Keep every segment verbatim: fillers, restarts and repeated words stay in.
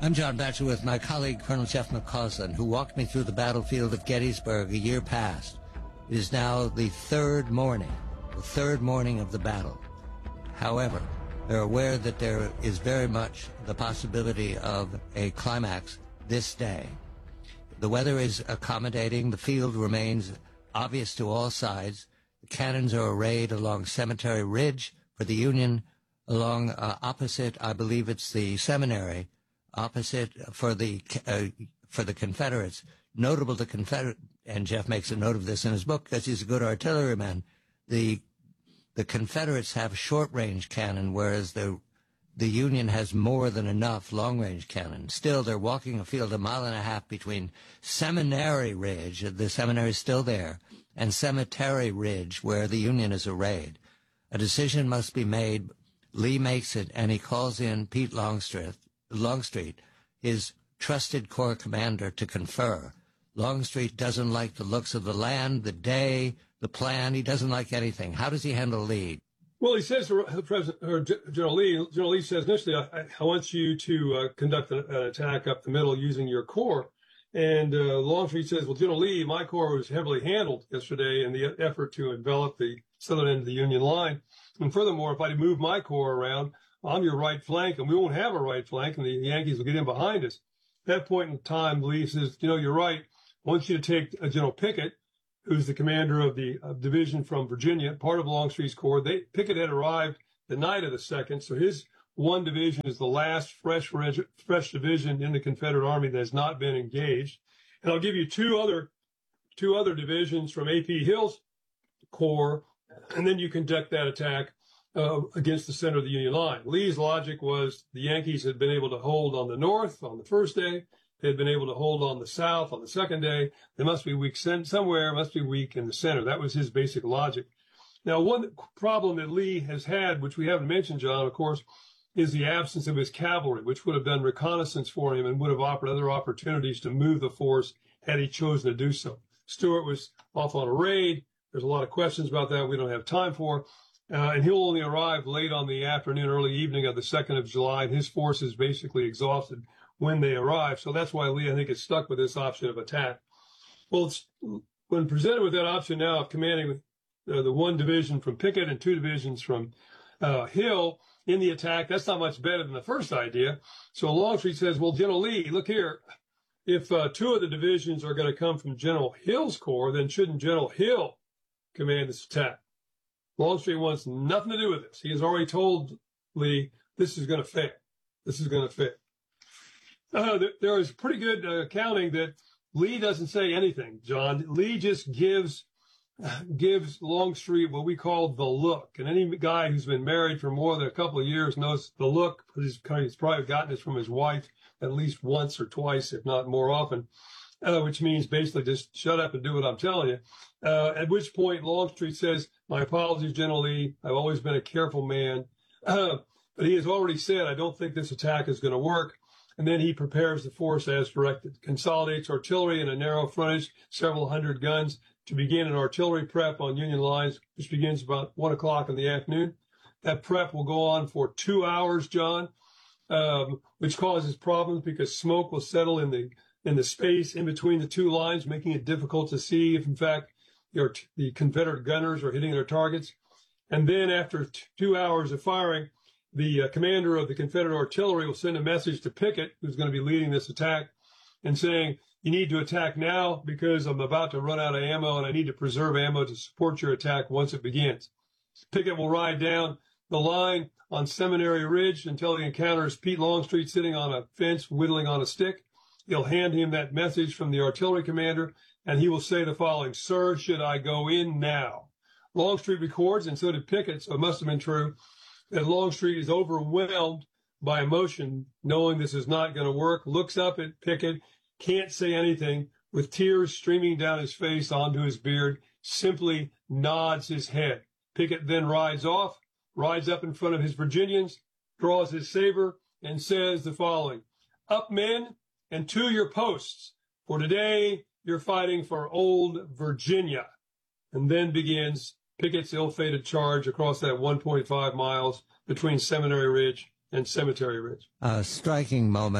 I'm John Batchelor with my colleague Colonel Jeff McCausland, who walked me through the battlefield of Gettysburg a year past. It is now the third morning, the third morning of the battle. However, they're aware that there is very much the possibility of a climax this day. The weather is accommodating. The field remains obvious to all sides. The cannons are arrayed along Cemetery Ridge for the Union, along uh, opposite, I believe it's the Seminary, opposite for the uh, for the Confederates. Notable the Confederate, and Jeff makes a note of this in his book because he's a good artilleryman. The the Confederates have short-range cannon, whereas the the Union has more than enough long-range cannon. Still, they're walking a field a mile and a half between Seminary Ridge, the seminary is still there, and Cemetery Ridge, where the Union is arrayed. A decision must be made. Lee makes it, and he calls in Pete Longstreet, Longstreet, his trusted corps commander, to confer. Longstreet doesn't like the looks of the land, the day, the plan. He doesn't like anything. How does he handle Lee? Well, he says to President, or General Lee, General Lee says initially, I, I want you to uh, conduct an, an attack up the middle using your corps. And uh, Longstreet says, well, General Lee, my corps was heavily handled yesterday in the effort to envelop the southern end of the Union line. And furthermore, if I move my corps around, I'm your right flank, and we won't have a right flank, and the Yankees will get in behind us. At that point in time, Lee says, you know, you're right. I want you to take uh, General Pickett, who's the commander of the uh, division from Virginia, part of Longstreet's corps. They, Pickett had arrived the night of the second, so his one division is the last fresh fresh division in the Confederate Army that has not been engaged. And I'll give you two other two other divisions from A P Hill's corps, and then you conduct that attack uh, against the center of the Union line. Lee's logic was the Yankees had been able to hold on the north on the first day. They had been able to hold on the south on the second day. They must be weak somewhere, must be weak in the center. That was his basic logic. Now, one problem that Lee has had, which we haven't mentioned, John, of course, is the absence of his cavalry, which would have done reconnaissance for him and would have offered other opportunities to move the force had he chosen to do so. Stuart was off on a raid. There's a lot of questions about that we don't have time for. Uh, and he'll only arrive late on the afternoon, early evening of the second of July, and his force is basically exhausted when they arrive. So that's why Lee, I think, is stuck with this option of attack. Well, it's, when presented with that option now of commanding uh, the one division from Pickett and two divisions from uh, Hill in the attack, that's not much better than the first idea. So Longstreet says, well, General Lee, look here. If uh, two of the divisions are going to come from General Hill's corps, then shouldn't General Hill command this attack? Longstreet wants nothing to do with this. He has already told Lee, this is going to fail. This is going to fail. Uh, there, there is pretty good uh, accounting that Lee doesn't say anything, John. Lee just gives gives Longstreet what we call the look. And any guy who's been married for more than a couple of years knows the look. He's, he's probably gotten this from his wife at least once or twice, if not more often, uh, which means basically just shut up and do what I'm telling you. Uh, at which point Longstreet says, my apologies, General Lee. I've always been a careful man. Uh, but he has already said, I don't think this attack is going to work. And then he prepares the force as directed, consolidates artillery in a narrow frontage, several hundred guns, to begin an artillery prep on Union lines, which begins about one o'clock in the afternoon. That prep will go on for two hours, John, um, which causes problems because smoke will settle in the in the space in between the two lines, making it difficult to see if, in fact, the, the Confederate gunners are hitting their targets. And then after t- two hours of firing, the uh, commander of the Confederate artillery will send a message to Pickett, who's going to be leading this attack, and saying, you need to attack now because I'm about to run out of ammo and I need to preserve ammo to support your attack once it begins. Pickett will ride down the line on Seminary Ridge until he encounters Pete Longstreet sitting on a fence whittling on a stick. He'll hand him that message from the artillery commander, and he will say the following, sir, should I go in now? Longstreet records, and so did Pickett, so it must have been true, that Longstreet is overwhelmed by emotion, knowing this is not going to work, looks up at Pickett, can't say anything, with tears streaming down his face onto his beard, simply nods his head. Pickett then rides off, rides up in front of his Virginians, draws his saber, and says the following, up men and to your posts, for today you're fighting for old Virginia. And then begins Pickett's ill-fated charge across that one point five miles between Seminary Ridge and Cemetery Ridge. A striking moment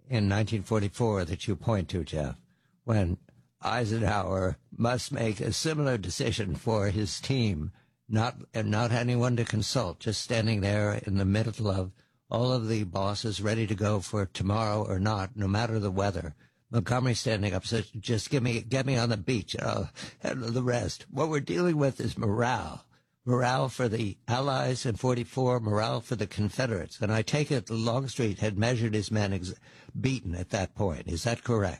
in nineteen forty-four that you point to, Jeff, when Eisenhower must make a similar decision for his team, not and not anyone to consult, just standing there in the middle of all of the bosses ready to go for tomorrow or not, no matter the weather. Montgomery standing up says, just give me, get me on the beach, and I'll handle the rest. What we're dealing with is morale. Morale for the Allies in forty-four, morale for the Confederates. And I take it Longstreet had measured his men ex- beaten at that point. Is that correct?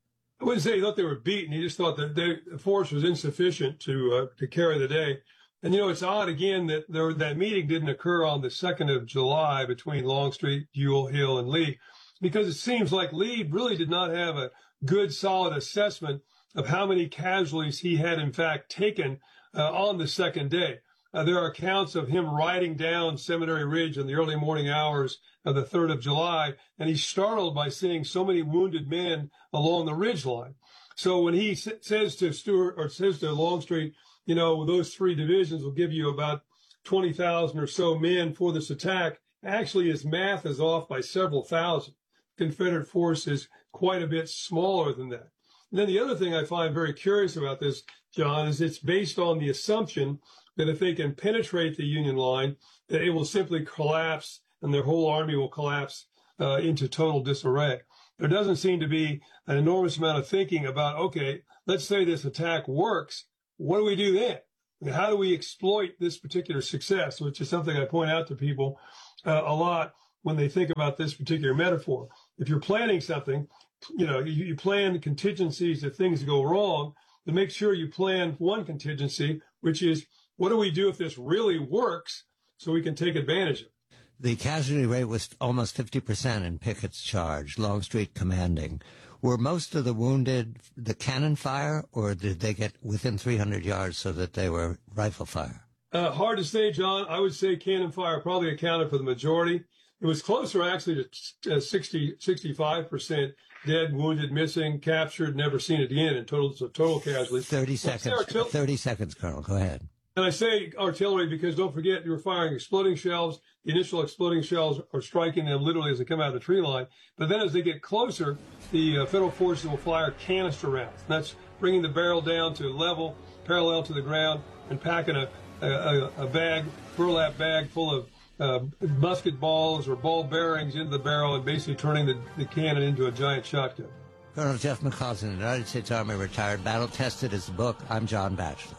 I wouldn't say he thought they were beaten. He just thought that they, the force was insufficient to uh, to carry the day. And, you know, it's odd, again, that there, that meeting didn't occur on the second of July between Longstreet, Buell, Hill, and Lee, because it seems like Lee really did not have a good, solid assessment of how many casualties he had, in fact, taken uh, on the second day. Uh, there are accounts of him riding down Cemetery Ridge in the early morning hours of the third of July, and he's startled by seeing so many wounded men along the ridge line. So when he s- says to Stuart, or says to Longstreet, you know, those three divisions will give you about twenty thousand or so men for this attack, actually his math is off by several thousand. Confederate force is quite a bit smaller than that. And then the other thing I find very curious about this, John, is it's based on the assumption that if they can penetrate the Union line, that it will simply collapse and their whole army will collapse uh, into total disarray. There doesn't seem to be an enormous amount of thinking about, okay, let's say this attack works. What do we do then? And how do we exploit this particular success, which is something I point out to people uh, a lot when they think about this particular metaphor. If you're planning something, you know, you, you plan contingencies if things go wrong, to make sure you plan one contingency, which is, what do we do if this really works so we can take advantage of it? The casualty rate was almost fifty percent in Pickett's charge, Longstreet commanding. Were most of the wounded the cannon fire, or did they get within three hundred yards so that they were rifle fire? Uh, hard to say, John. I would say cannon fire probably accounted for the majority. It was closer, actually, to uh, sixty, sixty-five percent dead, wounded, missing, captured, never seen again in total, so total casualties. thirty seconds. Artil- thirty seconds, Colonel. Go ahead. And I say artillery because don't forget you're firing exploding shells. The initial exploding shells are striking them literally as they come out of the tree line. But then as they get closer, the uh, federal forces will fire canister rounds. That's bringing the barrel down to level, parallel to the ground, and packing a, a, a bag, burlap bag full of uh, musket balls or ball bearings into the barrel and basically turning the, the cannon into a giant shotgun. Colonel Jeff McCausland, United States Army retired, battle tested is the book. I'm John Batchelor.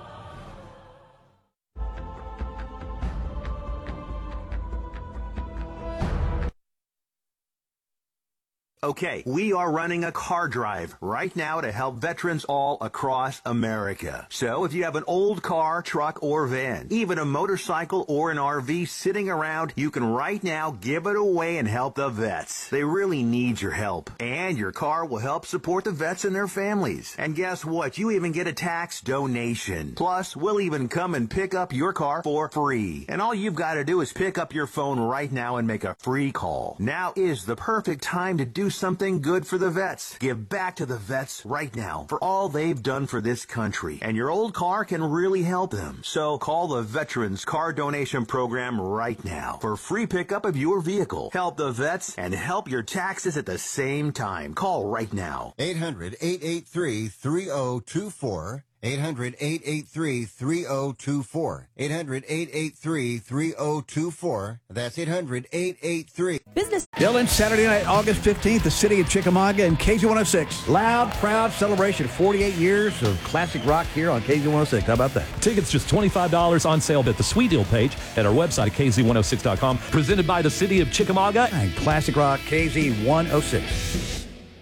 Okay, we are running a car drive right now to help veterans all across America. So if you have an old car, truck, or van, even a motorcycle or an R V sitting around, you can right now give it away and help the vets. They really need your help. And your car will help support the vets and their families. And guess what? You even get a tax donation. Plus, we'll even come and pick up your car for free. And all you've got to do is pick up your phone right now and make a free call. Now is the perfect time to do something good for the vets. Give back to the vets right now for all they've done for this country. And your old car can really help them. So call the Veterans Car Donation Program right now for free pickup of your vehicle. Help the vets and help your taxes at the same time. Call right now. eight hundred, eight eight three, three oh two four. eight hundred, eight eight three, three oh two four. eight hundred, eight eight three, three oh two four. That's eight hundred, eight eight three. Business. Dylan, Saturday night, August fifteenth, the city of Chickamauga and K Z one oh six. Loud, proud celebration. forty-eight years of classic rock here on K Z one oh six. How about that? Tickets just twenty-five dollars on sale at the Sweet Deal page at our website at K Z one oh six dot com. Presented by the city of Chickamauga and classic rock K Z one oh six.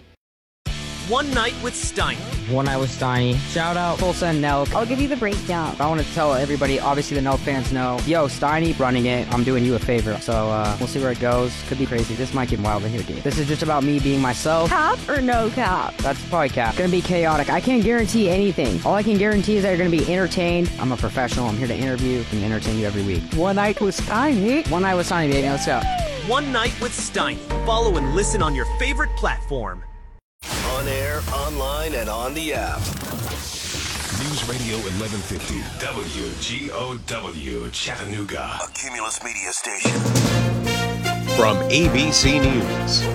One Night with Steiny. One Night with Steiny. Shout out Tulsa and Nelk. I'll give you the breakdown. I want to tell everybody, obviously the Nelk fans know, yo, Steiny running it. I'm doing you a favor. So uh, we'll see where it goes. Could be crazy. This might get wild in here, dude. This is just about me being myself. Cap or no cap? That's probably cap. Gonna be chaotic. I can't guarantee anything. All I can guarantee is that you're gonna be entertained. I'm a professional. I'm here to interview and entertain you every week. One Night with Steiny. One Night with Steiny, baby. Let's go. One Night with Steiny. Follow and listen on your favorite platform. On air, online, and on the app. News Radio eleven fifty, W G O W, Chattanooga. A Cumulus Media Station. From A B C News.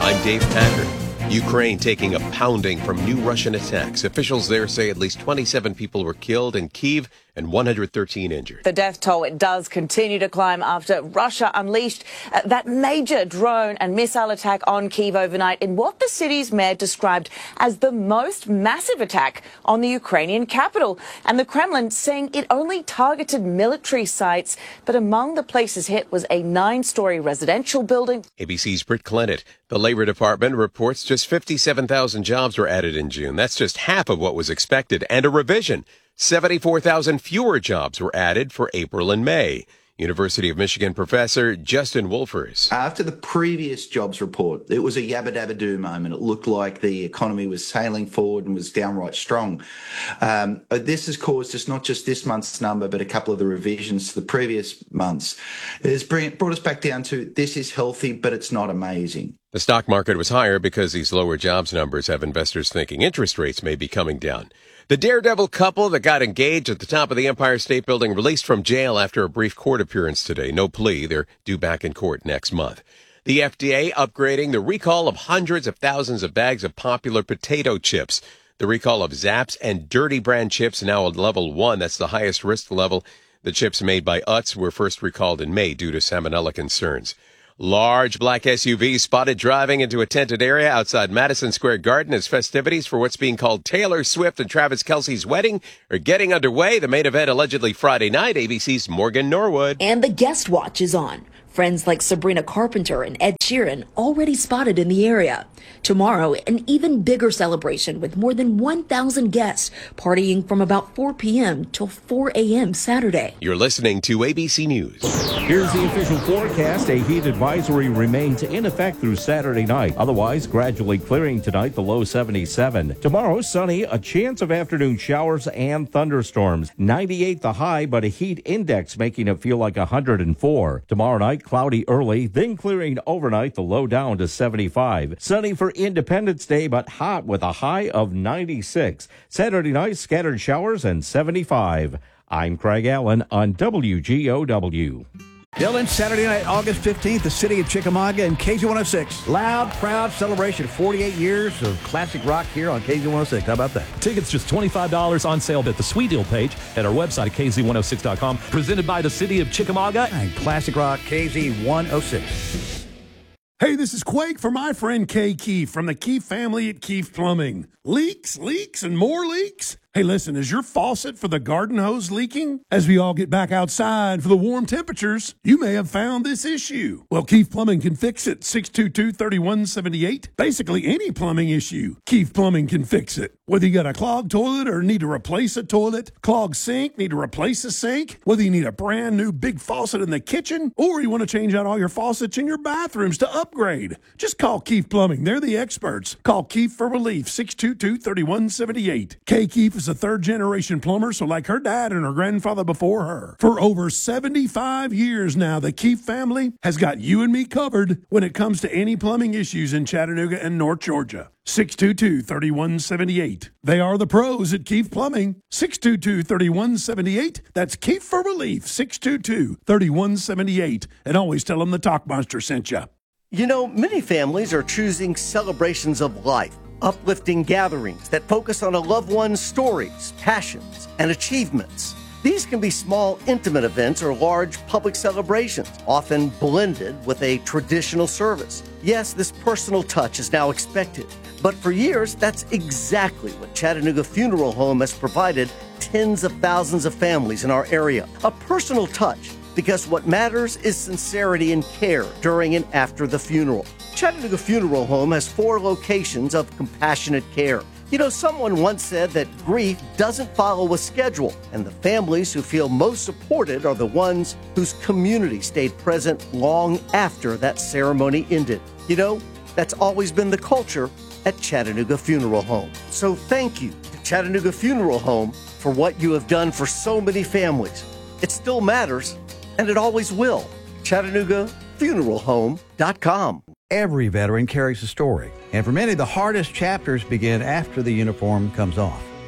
I'm Dave Packard. Ukraine taking a pounding from new Russian attacks. Officials there say at least twenty-seven people were killed in Kyiv and one hundred thirteen injured. The death toll, it does continue to climb after Russia unleashed uh, that major drone and missile attack on Kyiv overnight in what the city's mayor described as the most massive attack on the Ukrainian capital. And the Kremlin saying it only targeted military sites, but among the places hit was a nine-story residential building. A B C's Britt Clennett. The Labor Department reports just fifty-seven thousand jobs were added in June. That's just half of what was expected, and a revision. seventy-four thousand fewer jobs were added for April and May. University of Michigan professor Justin Wolfers. After the previous jobs report, it was a yabba-dabba-doo moment. It looked like the economy was sailing forward and was downright strong. Um, this has caused us not just this month's number, but a couple of the revisions to the previous months. It has brought us back down to this is healthy, but it's not amazing. The stock market was higher because these lower jobs numbers have investors thinking interest rates may be coming down. The daredevil couple that got engaged at the top of the Empire State Building released from jail after a brief court appearance today. No plea. They're due back in court next month. The F D A upgrading the recall of hundreds of thousands of bags of popular potato chips. The recall of Zapp's and Dirty brand chips now at level one. That's the highest risk level. The chips made by Utz were first recalled in May due to salmonella concerns. Large black S U V spotted driving into a tented area outside Madison Square Garden as festivities for what's being called Taylor Swift and Travis Kelce's wedding are getting underway. The main event allegedly Friday night. A B C's Morgan Norwood. And the guest watch is on. Friends like Sabrina Carpenter and Ed Sheeran already spotted in the area. Tomorrow, an even bigger celebration with more than one thousand guests partying from about four p.m. till four a.m. Saturday. You're listening to A B C News. Here's the official forecast. A heat advisory remains in effect through Saturday night. Otherwise, gradually clearing tonight, the low seventy-seven. Tomorrow, sunny, a chance of afternoon showers and thunderstorms. ninety-eight the high, but a heat index making it feel like one hundred four. Tomorrow night, cloudy early, then clearing overnight, the low down to seventy-five. Sunny for Independence Day, but hot with a high of ninety-six. Saturday night, scattered showers and seventy-five. I'm Craig Allen on W G O W. Dylan, Saturday night, August fifteenth, the city of Chickamauga and K Z one oh six. Loud, proud celebration. forty-eight years of classic rock here on K Z one oh six. How about that? Tickets just twenty-five dollars on sale at the Sweet Deal page at our website at K Z one oh six dot com. Presented by the city of Chickamauga and classic rock K Z one oh six. Hey, this is Quake for my friend Kay Keefe from the Keefe family at Keefe Plumbing. Leaks, leaks, and more leaks? Hey, listen, is your faucet for the garden hose leaking? As we all get back outside for the warm temperatures, you may have found this issue. Well, Keefe Plumbing can fix it. six two two, three one seven eight. Basically, any plumbing issue, Keefe Plumbing can fix it. Whether you got a clogged toilet or need to replace a toilet, clogged sink, need to replace a sink, whether you need a brand new big faucet in the kitchen, or you want to change out all your faucets in your bathrooms to upgrade, just call Keefe Plumbing. They're the experts. Call Keefe for relief, six two two, three one seven eight. Kay Keefe is a third-generation plumber, so like her dad and her grandfather before her. For over seventy-five years now, the Keefe family has got you and me covered when it comes to any plumbing issues in Chattanooga and North Georgia. six two two, three one seven eight. They are the pros at Keefe Plumbing. six two two, three one seven eight. That's Keefe for relief, six two two, three one seven eight. And always tell them the Talk Monster sent you. You know, many families are choosing celebrations of life, uplifting gatherings that focus on a loved one's stories, passions, and achievements. These can be small, intimate events or large public celebrations, often blended with a traditional service. Yes, this personal touch is now expected, but for years, that's exactly what Chattanooga Funeral Home has provided tens of thousands of families in our area. A personal touch, because what matters is sincerity and care during and after the funeral. Chattanooga Funeral Home has four locations of compassionate care. You know, someone once said that grief doesn't follow a schedule, and the families who feel most supported are the ones whose community stayed present long after that ceremony ended. You know, that's always been the culture at Chattanooga Funeral Home. So thank you to Chattanooga Funeral Home for what you have done for so many families. It still matters, and it always will. Chattanooga Funeral Home dot com. Every veteran carries a story, and for many, the hardest chapters begin after the uniform comes off.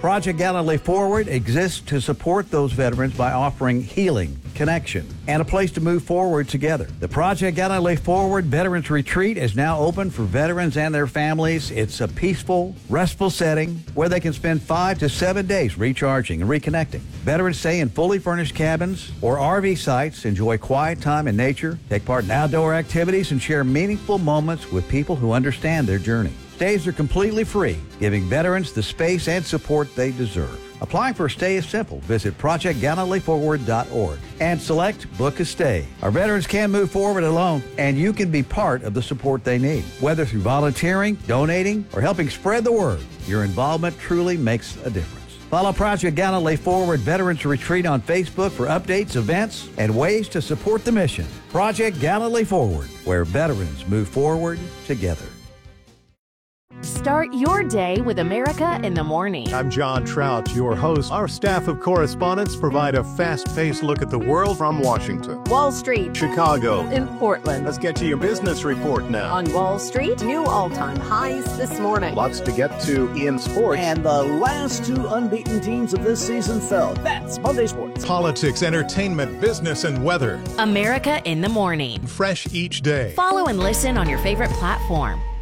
Project Galilee Forward exists to support those veterans by offering healing, connection, and a place to move forward together. The Project Galilee Forward Veterans Retreat is now open for veterans and their families. It's a peaceful, restful setting where they can spend five to seven days recharging and reconnecting. Veterans stay in fully furnished cabins or R V sites, enjoy quiet time in nature, take part in outdoor activities, and share meaningful moments with people who understand their journey. Stays are completely free, giving veterans the space and support they deserve. Applying for a stay is simple. Visit project galilee forward dot org and select Book a Stay. Our veterans can move forward alone, and you can be part of the support they need. Whether through volunteering, donating, or helping spread the word, your involvement truly makes a difference. Follow Project Galilee Forward Veterans Retreat on Facebook for updates, events, and ways to support the mission. Project Galilee Forward, where veterans move forward together. Start your day with America in the Morning. I'm John Trout, your host. Our staff of correspondents provide a fast-paced look at the world from Washington, Wall Street, Chicago, in Portland. Let's get to your business report now. On Wall Street, new all-time highs this morning. Lots to get to in sports. And the last two unbeaten teams of this season fell. That's Monday Sports. Politics, entertainment, business, and weather. America in the Morning. Fresh each day. Follow and listen on your favorite platform.